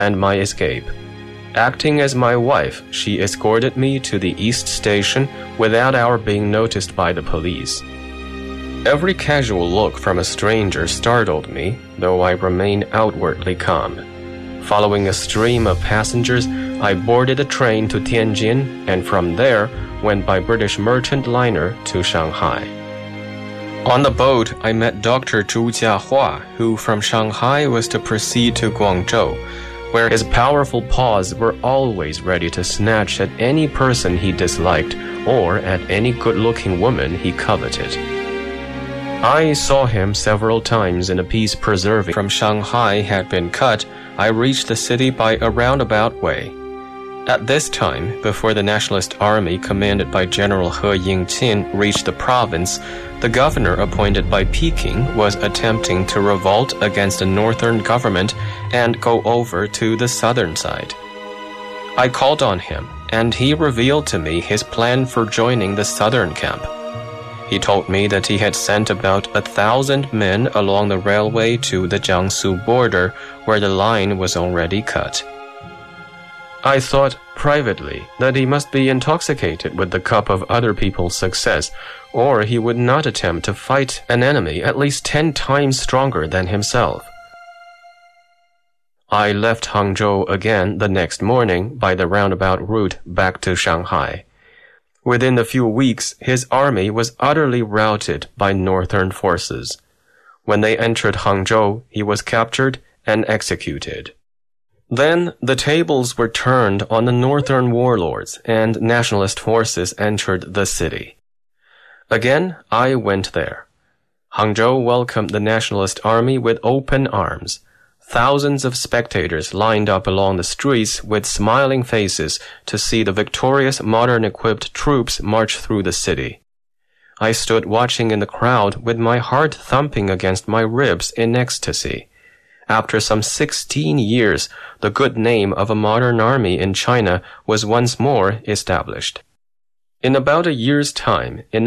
and my escape. Acting as my wife, she escorted me to the East Station without our being noticed by the police. Every casual look from a stranger startled me, though I remained outwardly calm. Following a stream of passengers, I boarded a train to Tianjin and from there went by British merchant liner to Shanghai. On the boat, I met Dr. Zhu Jiahua, who from Shanghai was to proceed to Guangzhou, where his powerful paws were always ready to snatch at any person he disliked or at any good-looking woman he coveted. I saw him several times in a peace preserving from Shanghai had been cut. I reached the city by a roundabout way. At this time, before the Nationalist Army commanded by General He Yingqin reached the province, the governor appointed by Peking was attempting to revolt against the northern government and go over to the southern side. I called on him, and he revealed to me his plan for joining the southern camp. He told me that he had sent about 1,000 men along the railway to the Jiangsu border, where the line was already cut. I thought privately that he must be intoxicated with the cup of other people's success, or he would not attempt to fight an enemy at least 10 times stronger than himself. I left Hangzhou again the next morning by the roundabout route back to Shanghai. Within a few weeks, his army was utterly routed by northern forces. When they entered Hangzhou, he was captured and executed. Then the tables were turned on the northern warlords, and nationalist forces entered the city. Again, I went there. Hangzhou welcomed the nationalist army with open arms. Thousands of spectators lined up along the streets with smiling faces to see the victorious modern-equipped troops march through the city. I stood watching in the crowd with my heart thumping against my ribs in ecstasy. After some 16 years, the good name of a modern army in China was once more established. In about a year's time, in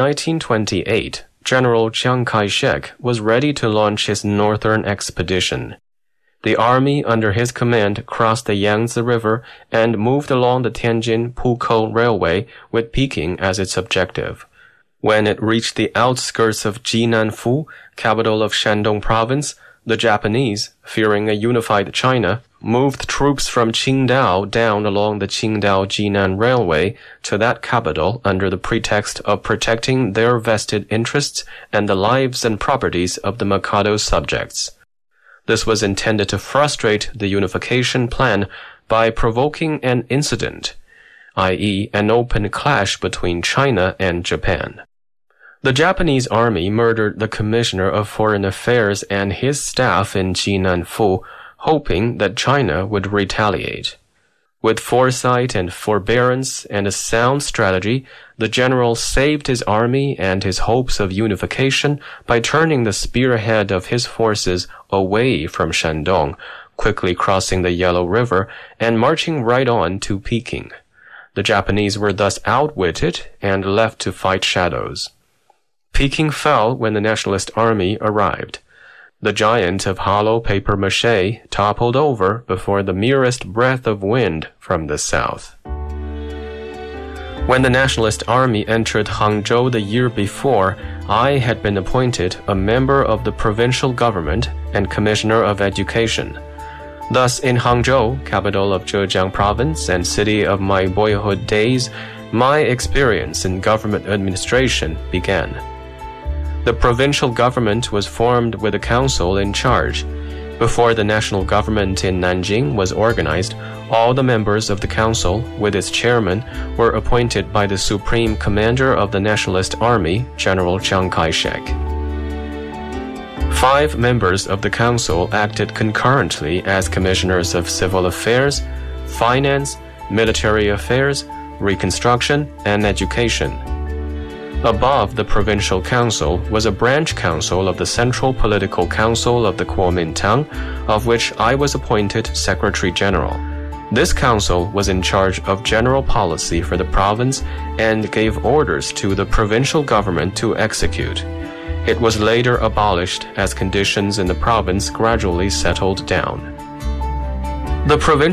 1928, General Chiang Kai-shek was ready to launch his northern expedition. The army under his command crossed the Yangtze River and moved along the Tianjin-Pukou Railway with Peking as its objective. When it reached the outskirts of Jinanfu, capital of Shandong province, the Japanese, fearing a unified China, moved troops from Qingdao down along the Qingdao-Jinan Railway to that capital under the pretext of protecting their vested interests and the lives and properties of the Mikado's subjects. This was intended to frustrate the unification plan by provoking an incident, i.e., an open clash between China and Japan. The Japanese army murdered the Commissioner of Foreign Affairs and his staff in Jinanfu, hoping that China would retaliate. With foresight and forbearance and a sound strategy, the general saved his army and his hopes of unification by turning the spearhead of his forces away from Shandong, quickly crossing the Yellow River and marching right on to Peking. The Japanese were thus outwitted and left to fight shadows. Peking fell when the nationalist army arrived. The giant of hollow papier-mâché toppled over before the merest breath of wind from the south. When the nationalist army entered Hangzhou the year before, I had been appointed a member of the provincial government and commissioner of education. Thus, in Hangzhou, capital of Zhejiang province and city of my boyhood days, my experience in government administration began. The provincial government was formed with a council in charge. Before the national government in Nanjing was organized, all the members of the council, with its chairman, were appointed by the supreme commander of the nationalist army, General Chiang Kai-shek. 5 members of the council acted concurrently as commissioners of civil affairs, finance, military affairs, reconstruction, and education. Above the provincial council was a branch council of the Central Political Council of the Kuomintang, of which I was appointed Secretary General. This council was in charge of general policy for the province and gave orders to the provincial government to execute. It was later abolished as conditions in the province gradually settled down. The provincial